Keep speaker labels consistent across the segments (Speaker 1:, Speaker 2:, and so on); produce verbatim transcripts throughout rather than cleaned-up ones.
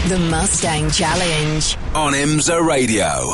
Speaker 1: The Mustang Challenge
Speaker 2: on IMSA Radio.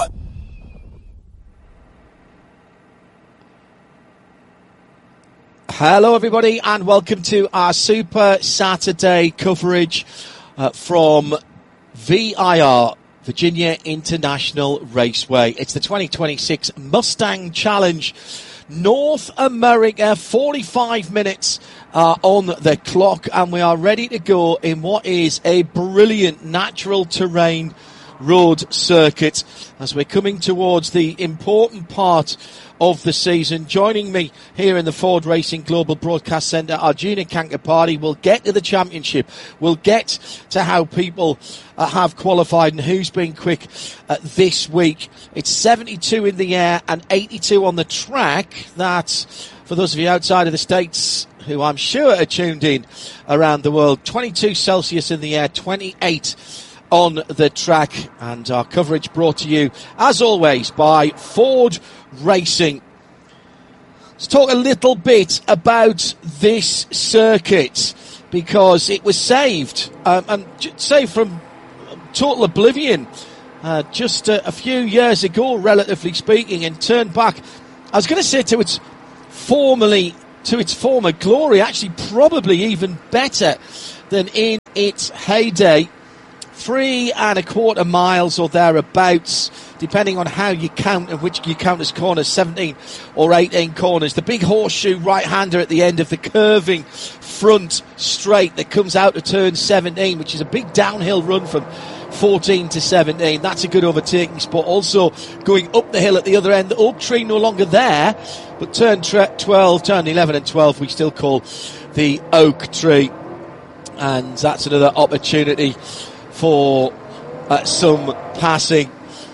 Speaker 3: Hello everybody and welcome to our Super Saturday coverage uh, from V I R, Virginia International Raceway. It's the twenty twenty-six Mustang Challenge. North America, forty-five minutes uh, on the clock, and we are ready to go in what is a brilliant natural terrain road circuit as we're coming towards the important part of the season. Joining me here in the Ford Racing Global Broadcast Centre, Arjuna Kankapati. We'll get to the championship. We'll get to how people uh, have qualified and who's been quick uh, this week. It's seventy-two in the air and eighty-two on the track. That's, for those of you outside of the States who I'm sure are tuned in around the world, twenty-two Celsius in the air, twenty-eight on the track. And our coverage brought to you, as always, by Ford Racing. Let's talk a little bit about this circuit because it was saved um, and saved from total oblivion uh, just a, a few years ago, relatively speaking, and turned back, I was going to say, to its formerly to its former glory, actually probably even better than in its heyday. Three and a quarter miles or thereabouts, depending on how you count and which you count as corners, seventeen or eighteen corners. The big horseshoe right-hander at the end of the curving front straight that comes out of turn seventeen, which is a big downhill run from fourteen to seventeen. That's a good overtaking spot. Also going up the hill at the other end, the oak tree no longer there, but turn twelve, turn eleven and twelve we still call the oak tree. And that's another opportunity for uh, some passing.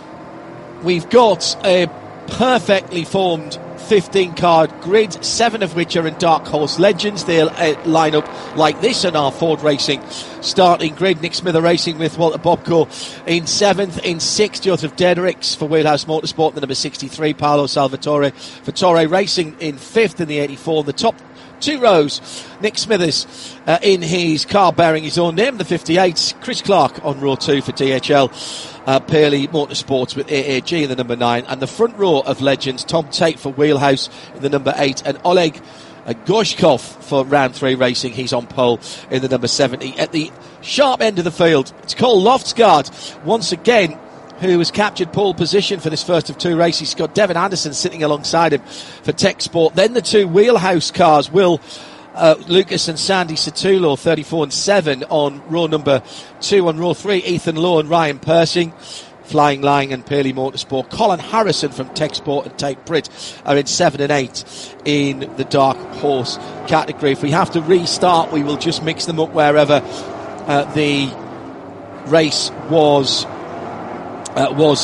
Speaker 3: We've got a perfectly formed fifteen card grid, seven of which are in Dark Horse Legends. They'll uh, line up like this in our Ford Racing starting grid. Nick Smither Racing with Walter Bobko in seventh. In sixth, Joseph Dedricks for Wheelhouse Motorsport, the number sixty-three. Paolo Salvatore for Torre Racing in fifth in the eighty-four. The top two rows, Nick Smithers uh, in his car bearing his own name, the fifty-eight. Chris Clark on row two for D H L. Uh, Pearly Motorsports with A A G in the number nine. And the front row of legends, Tom Tate for Wheelhouse in the number eight. And Oleg uh, Gorshkov for Round three Racing. He's on pole in the number seventy. At the sharp end of the field, it's Cole Loftsgaard once again, who has captured pole position for this first of two races. He's got Devin Anderson sitting alongside him for Tech Sport. Then the two Wheelhouse cars, Will uh, Lucas and Sandy Satulo, thirty-four and seven on row number two. On row three, Ethan Lowe and Ryan Persing, Flying Line and Pearly Motorsport. Colin Harrison from Tech Sport and Tate Britt are in seven and eight in the Dark Horse category. If we have to restart, we will just mix them up wherever uh, the race was Uh, was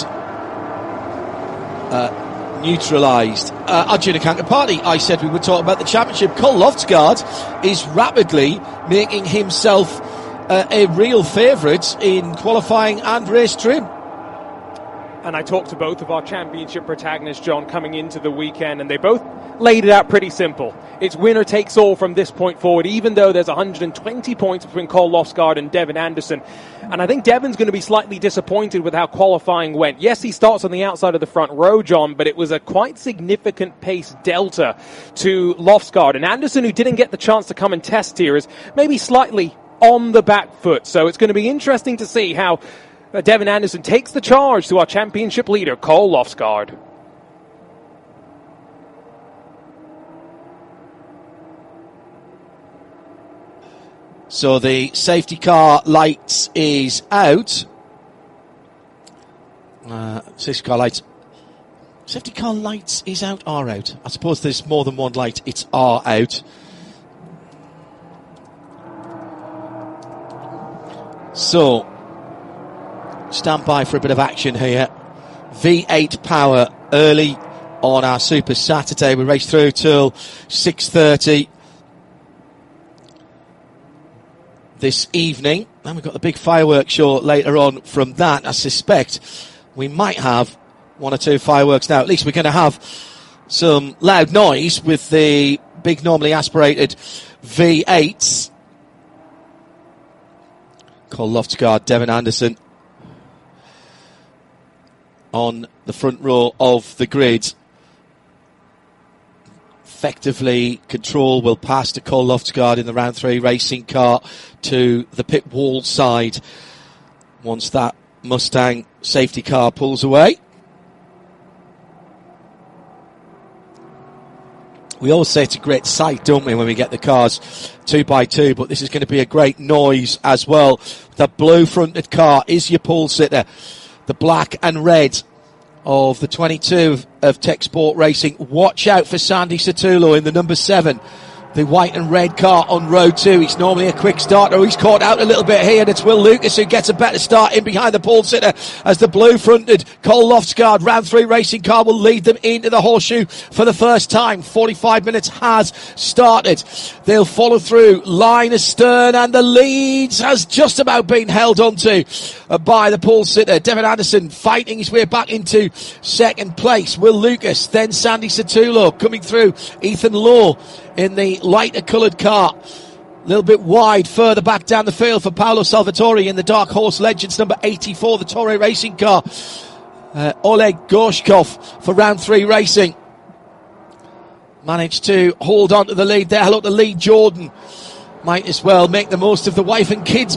Speaker 3: uh, neutralised. Uh, Arjuna Kankapati, I said we would talk about the championship. Cole Loftsgaard is rapidly making himself uh, a real favourite in qualifying and race trim.
Speaker 4: And I talked to both of our championship protagonists, John, coming into the weekend, and they both laid it out pretty simple. It's winner takes all from this point forward, even though there's one hundred twenty points between Cole Loftsgaard and Devin Anderson. And I think Devin's going to be slightly disappointed with how qualifying went. Yes, he starts on the outside of the front row, John, but it was a quite significant pace delta to Loftsgaard. And Anderson, who didn't get the chance to come and test here, is maybe slightly on the back foot. So it's going to be interesting to see how Uh, Devin Anderson takes the charge to our championship leader, Cole Loftsgaard.
Speaker 3: So the safety car lights is out. Uh, safety car lights. Safety car lights is out, are out. I suppose there's more than one light. It's are out. So, stand by for a bit of action here. V eight power early on our Super Saturday. We race through till six thirty this evening. And we've got the big fireworks show later on from that. I suspect we might have one or two fireworks now. At least we're going to have some loud noise with the big normally aspirated V eights. Cole Loftsgaard, Devin Anderson on the front row of the grid. Effectively, Control will pass to Cole Loftsgaard in the round three racing car to the pit wall side once that Mustang safety car pulls away. We always say it's a great sight, don't we, when we get the cars two by two, but this is going to be a great noise as well. The blue-fronted car is your pole sitter. The black and red of the twenty-two of, of Tech Sport Racing. Watch out for Sandy Satulo in the number seven. The white and red car on row two. He's normally a quick starter. He's caught out a little bit here, and it's Will Lucas who gets a better start in behind the pole sitter as the blue-fronted Cole Loftsgaard round three racing car will lead them into the horseshoe for the first time. forty-five minutes has started. They'll follow through line astern, and the lead has just about been held onto by the pole sitter. Devin Anderson fighting his way back into second place. Will Lucas, then Sandy Satulo coming through. Ethan Law in the lighter coloured car. A little bit wide further back down the field for Paolo Salvatore in the Dark Horse Legends number eighty-four, the Torre racing car. Uh, Oleg Gorshkov for round three racing. Managed to hold on to the lead there. Hello to Lee Jordan. Might as well make the most of the wife and kids